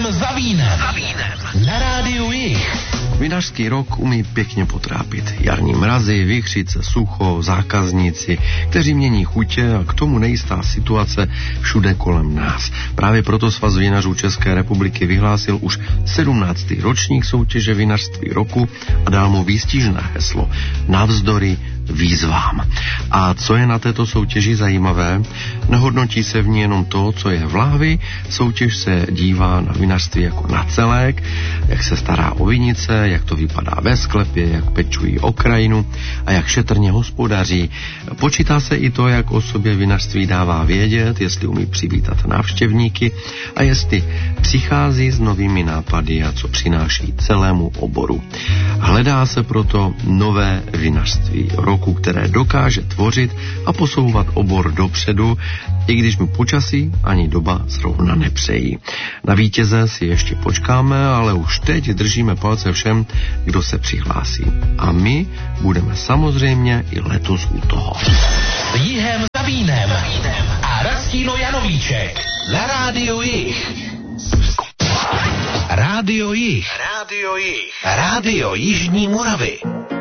za vínem. Na rádiu Jich. Vinařský rok umí pěkně potrápit. Jarní mrazy, vichřice, sucho, zákazníci, kteří mění chutě a k tomu nejistá situace všude kolem nás. Právě proto Svaz vinařů České republiky vyhlásil už 17. ročník soutěže Vinařství roku a dal mu výstižné heslo Navzdory výzvám. A co je na této soutěži zajímavé? Nehodnotí se v ní jenom to, co je v lahvi, soutěž se dívá na vinařství jako na celek, jak se stará o vinice, jak to vypadá ve sklepě, jak pečují o krajinu a jak šetrně hospodaří. Počítá se i to, jak o sobě vinařství dává vědět, jestli umí přivítat návštěvníky a jestli přichází s novými nápady a co přináší celému oboru. Hledá se proto nové vinařství roku, které dokáže tvořit a posouvat obor dopředu, i když mu počasí ani doba zrovna nepřejí. Na vítěze si ještě počkáme, ale už teď držíme palce všem, kdo se přihlásí. A my budeme samozřejmě i letos u toho. Jihem za vínem a Rastino Janovíček na rádiu Jich. Rádio Jich. Rádio Jižní Moravy.